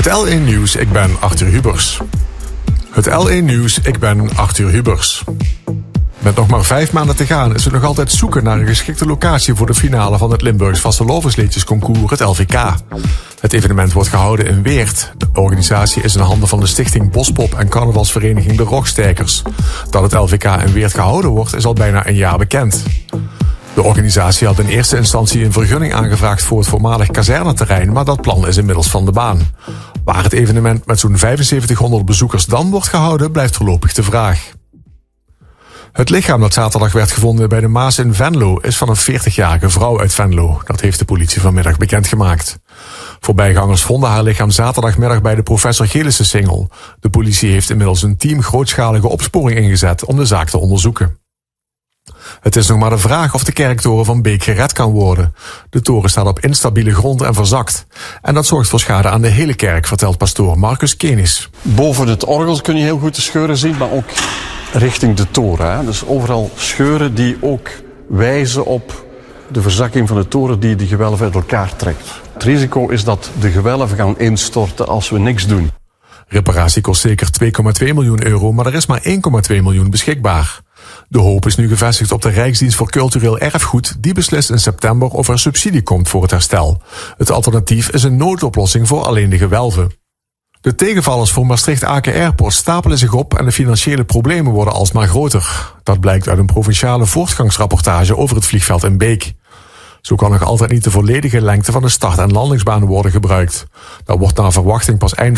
Het L1 Nieuws, ik ben Arthur Hubers. Het L1 Nieuws, ik ben Arthur Hubers. Met nog maar 5 maanden te gaan is het nog altijd zoeken naar een geschikte locatie voor de finale van het Limburgs Vastelovensliedjesconcours, het LVK. Het evenement wordt gehouden in Weert. De organisatie is in handen van de stichting Bospop en carnavalsvereniging De Rockstijkers. Dat het LVK in Weert gehouden wordt is al bijna een jaar bekend. De organisatie had in eerste instantie een vergunning aangevraagd voor het voormalig kazerneterrein, maar dat plan is inmiddels van de baan. Waar het evenement met zo'n 7500 bezoekers dan wordt gehouden, blijft voorlopig de vraag. Het lichaam dat zaterdag werd gevonden bij de Maas in Venlo is van een 40-jarige vrouw uit Venlo. Dat heeft de politie vanmiddag bekendgemaakt. Voorbijgangers vonden haar lichaam zaterdagmiddag bij de Professor Gelissen-singel. De politie heeft inmiddels een team grootschalige opsporing ingezet om de zaak te onderzoeken. Het is nog maar de vraag of de kerktoren van Beek gered kan worden. De toren staat op instabiele grond en verzakt. En dat zorgt voor schade aan de hele kerk, vertelt pastoor Marcus Kenis. Boven het orgel kun je heel goed de scheuren zien, maar ook richting de toren. Hè? Dus overal scheuren die ook wijzen op de verzakking van de toren die de gewelven uit elkaar trekt. Het risico is dat de gewelven gaan instorten als we niks doen. Reparatie kost zeker 2,2 miljoen euro, maar er is maar 1,2 miljoen beschikbaar. De hoop is nu gevestigd op de Rijksdienst voor Cultureel Erfgoed. Die beslist in september of er subsidie komt voor het herstel. Het alternatief is een noodoplossing voor alleen de gewelven. De tegenvallers voor Maastricht-Aken Airport stapelen zich op en de financiële problemen worden alsmaar groter. Dat blijkt uit een provinciale voortgangsrapportage over het vliegveld in Beek. Zo kan nog altijd niet de volledige lengte van de start- en landingsbaan worden gebruikt. Dat wordt naar verwachting pas eind